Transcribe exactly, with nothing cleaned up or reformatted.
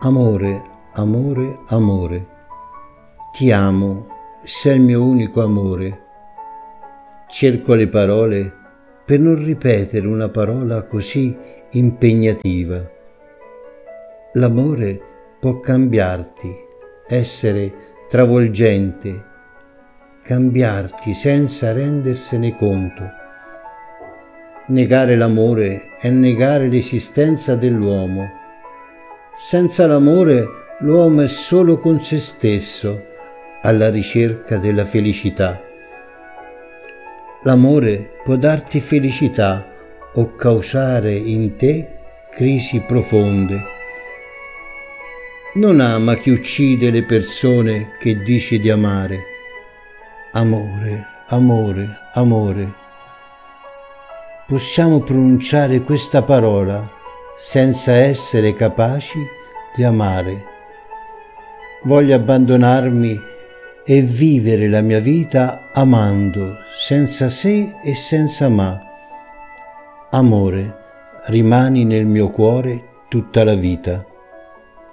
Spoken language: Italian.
Amore, amore, amore, ti amo, sei il mio unico amore. Cerco le parole per non ripetere una parola così impegnativa. L'amore può cambiarti, essere travolgente, cambiarti senza rendersene conto. Negare l'amore è negare l'esistenza dell'uomo. Senza l'amore l'uomo è solo con se stesso, alla ricerca della felicità. L'amore può darti felicità o causare in te crisi profonde. Non ama chi uccide le persone che dice di amare. Amore, amore, amore. Possiamo pronunciare questa parola senza essere capaci di amare. Voglio abbandonarmi e vivere la mia vita amando, senza se e senza ma. Amore, rimani nel mio cuore tutta la vita.